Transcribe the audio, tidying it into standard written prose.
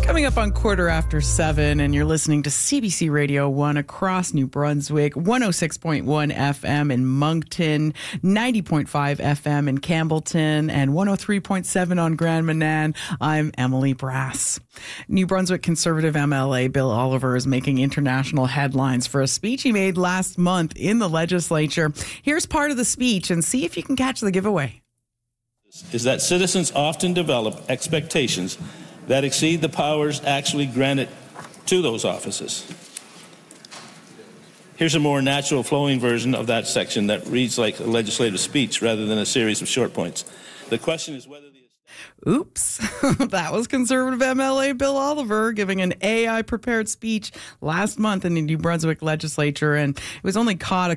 Coming up on 7:15, and you're listening to CBC Radio 1 across New Brunswick, 106.1 FM in Moncton, 90.5 FM in Campbellton, and 103.7 on Grand Manan. I'm Emily Brass. New Brunswick Conservative MLA Bill Oliver is making international headlines for a speech he made last month in the legislature. Here's part of the speech, and see if you can catch the giveaway. Is that citizens often develop expectations that exceed the powers actually granted to those offices. Here's a more natural flowing version of that section that reads like a legislative speech rather than a series of short points. The question is whether Oops, that was Conservative MLA Bill Oliver giving an AI-prepared speech last month in the New Brunswick legislature, and it was only caught